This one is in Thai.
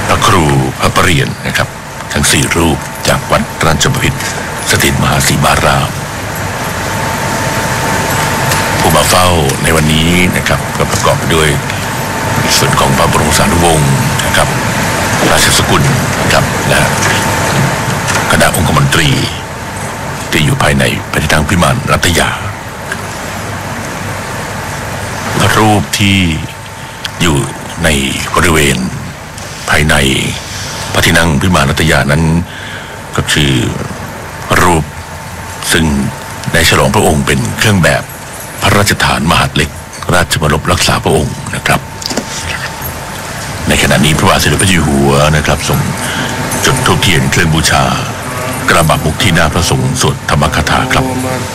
พระครูพระประเรียนนะครับทั้ง4รูปจากวัดราชบพิตรสถิตมหาสีมารามผู้มาเฝ้าในวันนี้นะครับก็ประกอบด้วยส่วนของพระบรมสารีวงศ์นะครับราชสกุลนะครับและคณะองคมนตรีที่อยู่ภายในพระที่นั่งพิมานรัตยาพระรูปที่อยู่ในบริเวณภายในพระที่นั่งพิมานรัตยานั้นก็คือรูปซึ่งได้ฉลองพระองค์เป็นเครื่องแบบพระราชทานมหาดเล็กราชบรมรักษาพระองค์นะครับในขณะนี้พระบาทสมเด็จพระเจ้าอยู่หัวนะครับทรงจุดธูปเทียนเครื่องบูชากระบะมุกที่หน้าพระสงฆ์สวดธรรมคาถาครับ